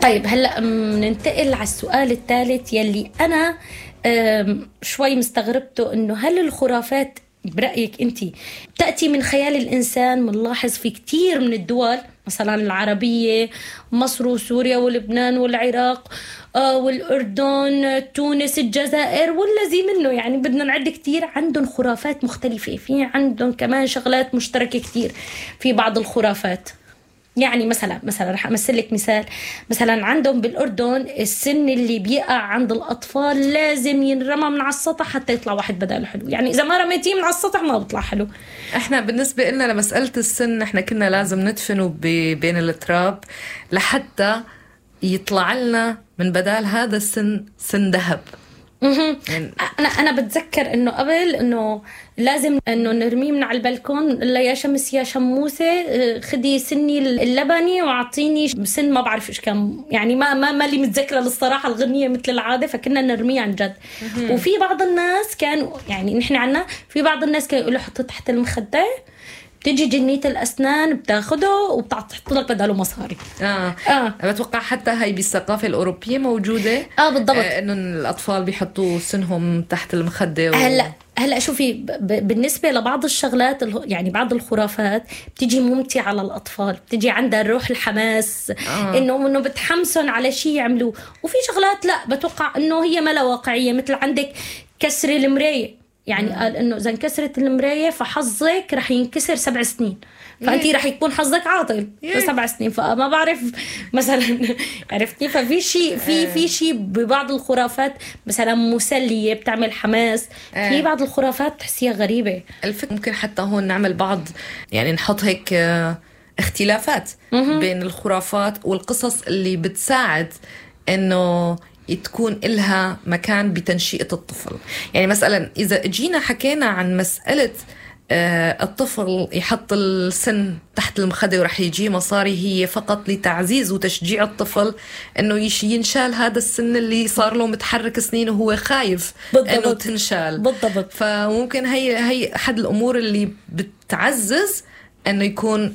طيب هلأ ننتقل على السؤال الثالث يلي أنا شوي مستغربته، إنه هل الخرافات برأيك أنت تأتي من خيال الإنسان؟ منلاحظ في كتير من الدول مثلا العربية، مصر وسوريا ولبنان والعراق والأردن، تونس، الجزائر والذي منه، يعني بدنا نعد كتير، عندهم خرافات مختلفة، في عندهم كمان شغلات مشتركة كتير في بعض الخرافات. يعني مثلا رح أمثل لك مثال، مثلا عندهم بالأردن السن اللي بيقع عند الأطفال لازم ينرمى من على السطح حتى يطلع واحد بداله حلو، يعني إذا ما رميتيه من على السطح ما بيطلع حلو. احنا بالنسبة لنا لمسألة السن احنا كنا لازم ندفنه بين التراب لحتى يطلع لنا من بدال هذا السن سن ذهب. يعني انا بتذكر انه قبل انه لازم انه نرميه من على البلكون، لا يا شمس يا شموسه خدي سني اللبني واعطيني سن ما بعرف ايش كان، يعني ما لي متذكره للصراحه الغنيه مثل العاده، فكنا نرميه عن جد. وفي بعض الناس كانوا يعني نحن عنا في بعض الناس كانوا يقولوا حطه تحت المخده، بتجي جنية الأسنان بتاخده وبتحط لك بداله مصاري. بتوقع حتى هاي بالثقافة الأوروبية موجودة. بالضبط. إنه الأطفال بيحطوا سنهم تحت المخدة هلا شوفي بالنسبة لبعض الشغلات يعني بعض الخرافات بتيجي ممتعة على الأطفال، بتيجي عندها الروح الحماس، إنه بتحمسهم على شيء يعملوه. وفي شغلات لا بتوقع إنه هي ما لا واقعية، مثل عندك كسر المراية، يعني قال إنه إذا انكسرت المراية فحظك رح ينكسر 7 سنين، فأنتي رح يكون حظك عاطل 7 سنين. فما بعرف مثلا عرفتي، ففي شيء في شيء ببعض الخرافات مثلا مسلية بتعمل حماس، في بعض الخرافات تحسيها غريبة. الفكرة ممكن حتى هون نعمل بعض، يعني نحط هيك اختلافات بين الخرافات والقصص اللي بتساعد إنه تكون إلها مكان بتنشئة الطفل. يعني مثلا إذا جينا حكينا عن مسألة الطفل يحط السن تحت المخدة ورح يجي مصاري، هي فقط لتعزيز وتشجيع الطفل إنه ينشال هذا السن اللي صار له متحرك سنين وهو خايف إنه تنشال. بالضبط. فممكن هي أحد الأمور اللي بتعزز أنه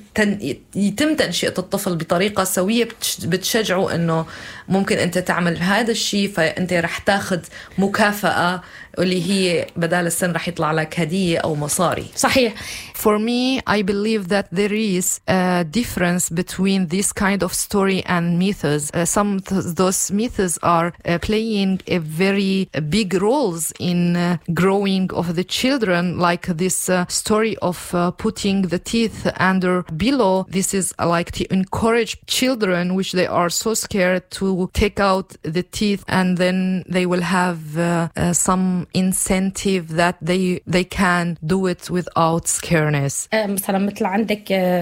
يتم تنشئة الطفل بطريقة سوية، بتشجعه أنه ممكن أنت تعمل هذا الشيء، فأنت رح تاخد مكافأة اللي هي بدال السن رح يطلع لك هدية أو مصاري. صحيح. For me, I believe that there is a difference between this kind of story and myths. Some of those myths are playing a very big roles in growing of the children, like this story of putting the teeth under pillow. This is like to encourage children, which they are so scared to take out the teeth, and then they will have some incentive that they can do it without scareness. مثلا مثل عندك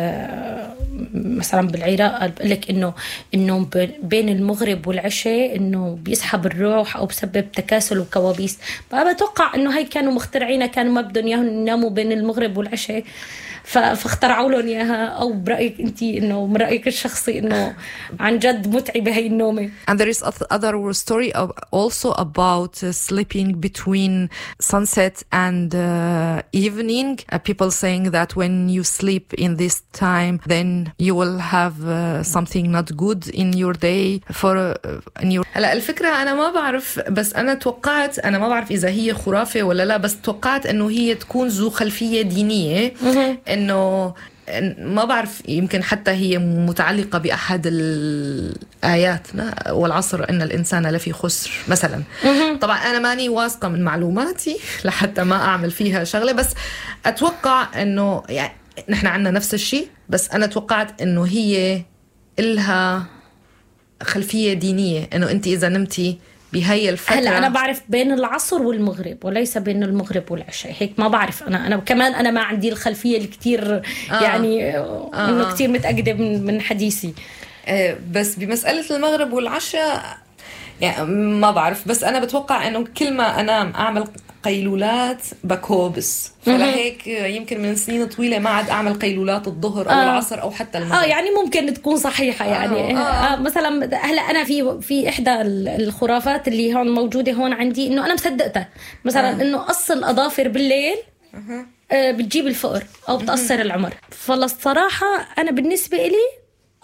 مثلا بالعراق بقولك انه بين المغرب والعشاء انه بيسحب الروح او بسبب تكاسل وكوابيس. فبتوقع انه هاي كانوا مخترعينها، كانوا ما بدهم اياهم يناموا بين المغرب والعشاء فاخترعوا لهم اياها. او برايك انت انه من رايك الشخصي انه عن جد متعبه هاي النومه؟ And there is other story also about sleeping between sunset and evening. People saying that when you sleep in this time, then you will have something not good in your day. هلا الفكرة أنا ما بعرف، بس أنا توقعت، أنا ما بعرف إذا هي خرافة ولا لا، بس توقعت إنه هي تكون ذو خلفية دينية. إنه ما بعرف، يمكن حتى هي متعلقة بأحد الآيات، والعصر إن الإنسان لفي خسر مثلا. طبعا أنا ماني واثقة من معلوماتي لحتى ما أعمل فيها شغلة، بس أتوقع إنه يعني نحن عنا نفس الشيء، بس أنا توقعت إنه هي إلها خلفية دينية، إنه أنت إذا نمتي بهاي الفترة. هلا أنا بعرف بين العصر والمغرب وليس بين المغرب والعشاء، هيك ما بعرف. أنا كمان أنا ما عندي الخلفية الكتير يعني إنه كتير متأكدة من حديثي. بس بمسألة المغرب والعشاء يعني ما بعرف، بس أنا بتوقع إنه كل ما أنا أعمل قيلولات بكوبس، فلهيك يمكن من سنين طويلة ما عاد أعمل قيلولات الظهر أو العصر أو حتى المغرب. يعني ممكن تكون صحيحة يعني. مثلا هلا أنا في إحدى الخرافات اللي هون موجودة هون عندي، إنه أنا مصدقتها مثلا إنه قص الأظافر بالليل بتجيب الفقر أو بتقصر العمر. فالصراحة أنا بالنسبة إلي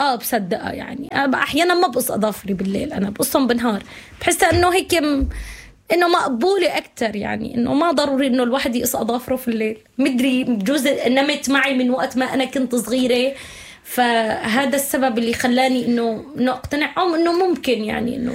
بصدقها. يعني احيانا ما بقص اظافري بالليل، انا بقصهم بالنهار. بحس انه هيك انه مقبوله اكتر، يعني انه ما ضروري انه الواحد يقص اظافره في الليل. مدري بجوز نمت معي من وقت ما انا كنت صغيره، فهذا السبب اللي خلاني انه اقتنع، او انه ممكن يعني انه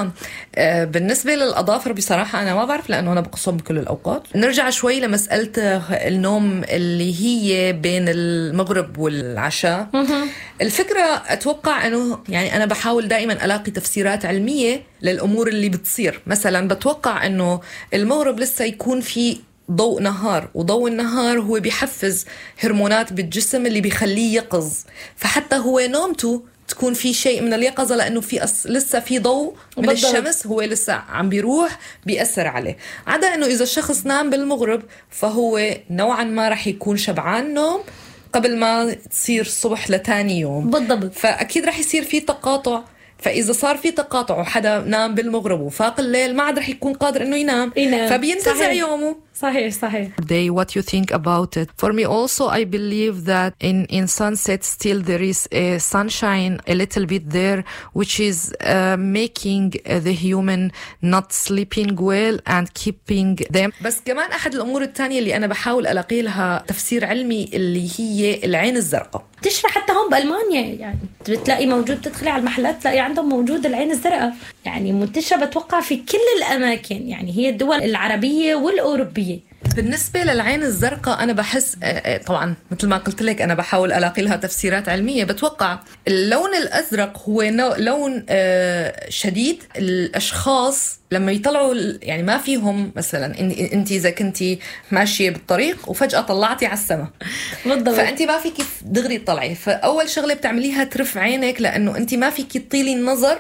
بالنسبة للأظافر بصراحة أنا ما بعرف، لأنه أنا بقصهم بكل الأوقات. نرجع شوي لمسألة النوم اللي هي بين المغرب والعشاء. الفكرة أتوقع أنه يعني أنا بحاول دائما ألاقي تفسيرات علمية للأمور اللي بتصير. مثلا بتوقع أنه المغرب لسه يكون في ضوء نهار، وضوء النهار هو بيحفز هرمونات بالجسم اللي بيخليه يقظ، فحتى هو نومته تكون في شيء من اليقظة، لأنه في لسه في ضوء من الشمس هو لسه عم بيروح بيأثر عليه. عدا أنه إذا الشخص نام بالمغرب فهو نوعا ما رح يكون شبعان نوم قبل ما تصير الصبح لتاني يوم. بالضبط. فأكيد رح يصير في تقاطع. فإذا صار في تقاطع وحدا نام بالمغرب وفاق الليل، ما عاد رح يكون قادر إنه ينام. فبينتزع يومه. صحيح. What you think about it? For me also, I believe that in sunset still there is a sunshine a little bit there, which is making the human not sleeping well and keeping them. بس كمان أحد الأمور الثانية اللي أنا بحاول ألاقي لها تفسير علمي اللي هي العين الزرقاء. تشرح حتى هون بألمانيا، يعني بتلاقي موجود، تدخلي على المحلات تلاقي عندهم موجود العين الزرقاء، يعني منتشرة بتوقع في كل الأماكن، يعني هي الدول العربية والأوروبية. بالنسبة للعين الزرقاء أنا بحس طبعا مثل ما قلت لك أنا بحاول ألاقي لها تفسيرات علمية. بتوقع اللون الأزرق هو لون شديد. الأشخاص لما يطلعوا يعني ما فيهم، مثلا انت اذا كنتي ماشيه بالطريق وفجاه طلعتي على السماء فانت ما فيك دغري تطلعي، فاول شغله بتعمليها ترف عينك، لانه انت ما فيك تطيلي النظر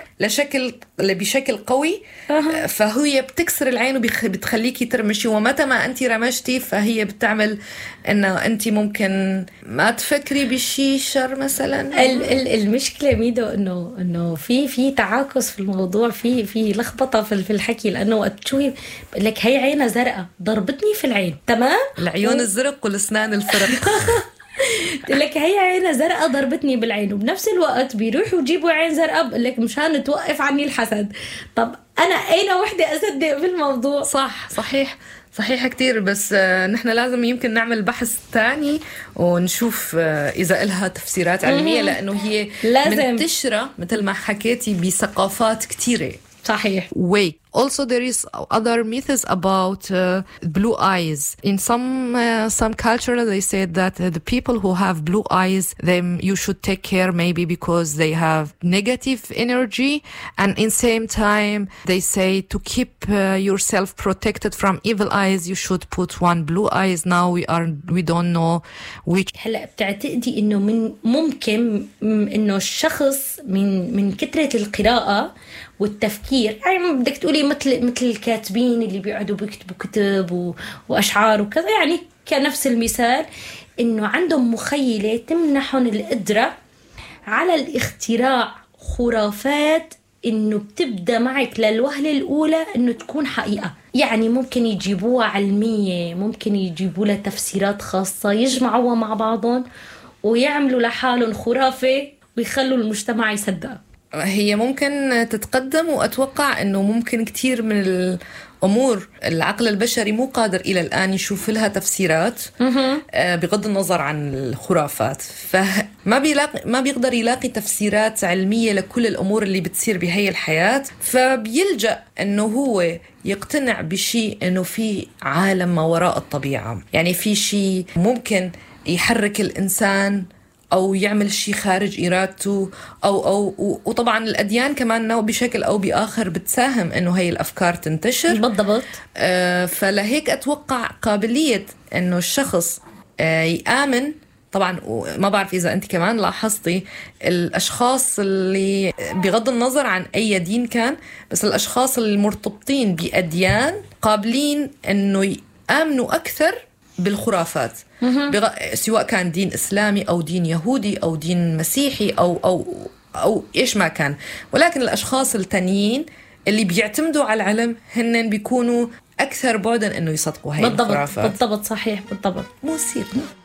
بشكل قوي. فهي بتكسر العين وبتخليكي ترمشي، ومتى ما انت رمشتي فهي بتعمل انه انت ممكن ما تفكري بشي شر مثلا. المشكله ميدو انه في تعاكس في الموضوع، في لخبطه في الحكي، لانه وقت تشوفي بقول لك هي عينها زرقاء ضربتني في العين، تمام، العيون الزرق والاسنان الفرق. بقول لك هي عينها زرقاء ضربتني بالعين، وبنفس الوقت بيروحوا يجيبوا عين زرقاء بقول لك مشان توقف عني الحسد. طب انا اين وحده اصدق في الموضوع؟ صحيح كتير، بس نحن لازم يمكن نعمل بحث تاني ونشوف إذا إلها تفسيرات علمية، لأنه هي لازم منتشرة مثل ما حكيتي بثقافات كتيرة. صحيح. Wait. Also, there is other myths about blue eyes. In some culture, they said that the people who have blue eyes, them you should take care maybe because they have negative energy, and in same time they say to keep yourself protected from evil eyes, you should put one blue eyes. Now we don't know which. هلا بتعتقدي انه ممكن انه الشخص من كثرة القراءة والتفكير، يعني بدك تقولي مثل الكاتبين اللي بيقعدوا بيكتبوا كتب وأشعار وكذا، يعني كنفس المثال إنه عندهم مخيلة تمنحهم القدرة على الاختراع خرافات إنه بتبدأ معك للوهلة الأولى إنه تكون حقيقة. يعني ممكن يجيبوها علمية، ممكن يجيبوا لها تفسيرات خاصة، يجمعوها مع بعضهم ويعملوا لحالهم خرافة ويخلوا المجتمع يصدقها. هي ممكن تتقدم، وأتوقع أنه ممكن كتير من الأمور العقل البشري مو قادر إلى الآن يشوف لها تفسيرات بغض النظر عن الخرافات، ما بيقدر يلاقي تفسيرات علمية لكل الأمور اللي بتصير بهاي الحياة، فبيلجأ أنه هو يقتنع بشيء أنه في عالم ما وراء الطبيعة، يعني في شيء ممكن يحرك الإنسان أو يعمل شيء خارج إرادته وطبعا الأديان كمان بشكل أو بآخر بتساهم إنه هاي الأفكار تنتشر. بالضبط. فلهيك أتوقع قابلية إنه الشخص يآمن. طبعا ما بعرف إذا أنت كمان لاحظتي الأشخاص اللي بغض النظر عن أي دين كان، بس الأشخاص اللي مرتبطين بأديان قابلين إنه يآمنوا أكثر بالخرافات، سواء كان دين إسلامي أو دين يهودي أو دين مسيحي أو إيش ما كان. ولكن الأشخاص التانيين اللي بيعتمدوا على العلم هن بيكونوا أكثر بعداً إنه يصدقوا هاي الخرافات. بالضبط. صحيح. بالضبط. مو سير